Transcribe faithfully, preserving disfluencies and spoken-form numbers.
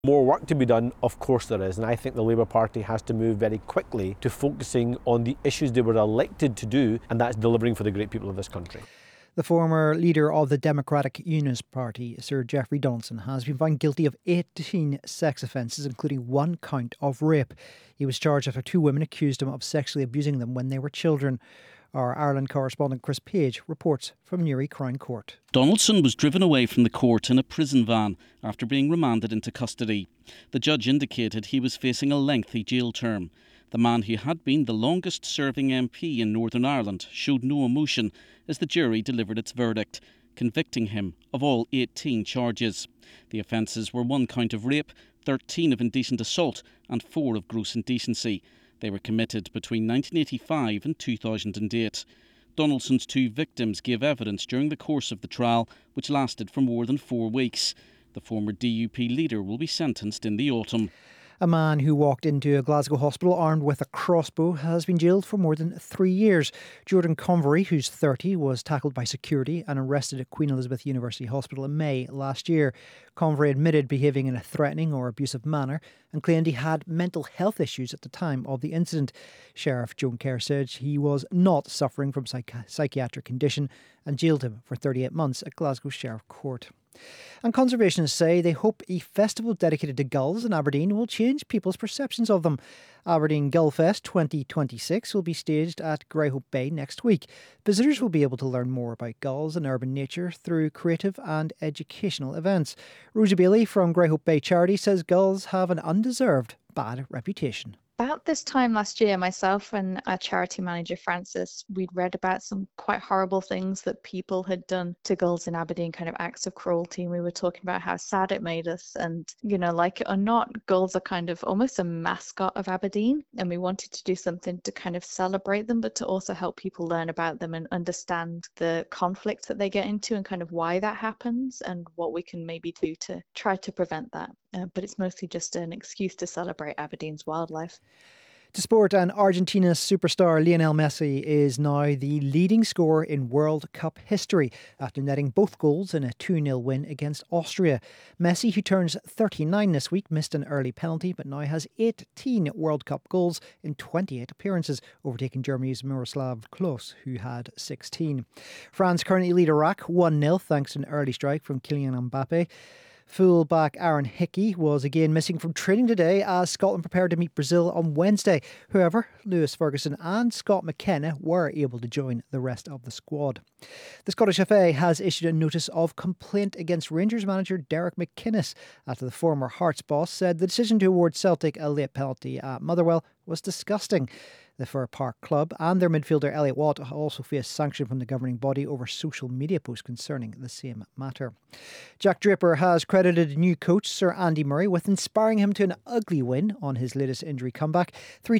More work to be done, of course there is, and I think the Labour Party has to move very quickly to focusing on the issues they were elected to do, and that's delivering for the great people of this country. The former leader of the Democratic Unionist Party, Sir Jeffrey Donaldson, has been found guilty of eighteen sex offences, including one count of rape. He was charged after two women accused him of sexually abusing them when they were children. Our Ireland correspondent Chris Page reports from Newry Crown Court. Donaldson was driven away from the court in a prison van after being remanded into custody. The judge indicated he was facing a lengthy jail term. The man who had been the longest serving M P in Northern Ireland showed no emotion as the jury delivered its verdict, convicting him of all eighteen charges. The offences were one count of rape, thirteen of indecent assault and four of gross indecency. They were committed between nineteen eighty-five and two thousand eight. Donaldson's two victims gave evidence during the course of the trial, which lasted for more than four weeks. The former D U P leader will be sentenced in the autumn. A man who walked into a Glasgow hospital armed with a crossbow has been jailed for more than three years. Jordan Convery, who's thirty, was tackled by security and arrested at Queen Elizabeth University Hospital in May last year. Convery admitted behaving in a threatening or abusive manner and claimed he had mental health issues at the time of the incident. Sheriff Joan Kerr said he was not suffering from psych- psychiatric condition and jailed him for thirty-eight months at Glasgow Sheriff Court. And conservationists say they hope a festival dedicated to gulls in Aberdeen will change people's perceptions of them. Aberdeen Gullfest twenty twenty-six will be staged at Greyhope Bay next week. Visitors will be able to learn more about gulls and urban nature through creative and educational events. Rosie Bailey from Greyhope Bay Charity says gulls have an undeserved bad reputation. About this time last year, myself and our charity manager, Francis, we'd read about some quite horrible things that people had done to gulls in Aberdeen, kind of acts of cruelty. And we were talking about how sad it made us. And, you know, like it or not, gulls are kind of almost a mascot of Aberdeen. And we wanted to do something to kind of celebrate them, but to also help people learn about them and understand the conflicts that they get into and kind of why that happens and what we can maybe do to try to prevent that. Uh, but it's mostly just an excuse to celebrate Aberdeen's wildlife. To sport, and Argentina's superstar Lionel Messi is now the leading scorer in World Cup history after netting both goals in a two nil win against Austria. Messi, who turns thirty-nine this week, missed an early penalty but now has eighteen World Cup goals in twenty-eight appearances, overtaking Germany's Miroslav Klose, who had sixteen. France currently lead Iraq one nil thanks to an early strike from Kylian Mbappe. Fullback Aaron Hickey was again missing from training today as Scotland prepared to meet Brazil on Wednesday. However, Lewis Ferguson and Scott McKenna were able to join the rest of the squad. The Scottish F A has issued a notice of complaint against Rangers manager Derek McInnes after the former Hearts boss said the decision to award Celtic a late penalty at Motherwell was disgusting. The Fir Park club and their midfielder Elliot Watt also face sanction from the governing body over social media posts concerning the same matter. Jack Draper has credited new coach Sir Andy Murray with inspiring him to an ugly win on his latest injury comeback. Three